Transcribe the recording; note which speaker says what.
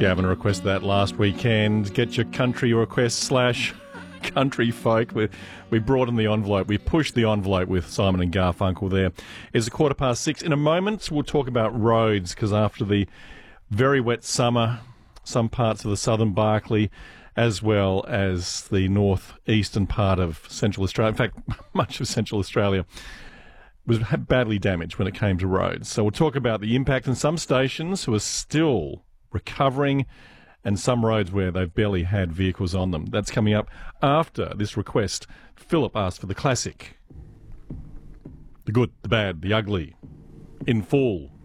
Speaker 1: Gavin requested that last weekend. Get your country requests / country folk. We broadened the envelope. We pushed the envelope with Simon and Garfunkel there. It's 6:15. In a moment, we'll talk about roads, because after the very wet summer, some parts of the southern Barkly, as well as the northeastern part of Central Australia, in fact, much of Central Australia, was badly damaged when it came to roads. So we'll talk about the impact in some stations who are still recovering, and some roads where they've barely had vehicles on them. That's coming up after this request. Philip asked for the classic. The good, the bad, the ugly, in full.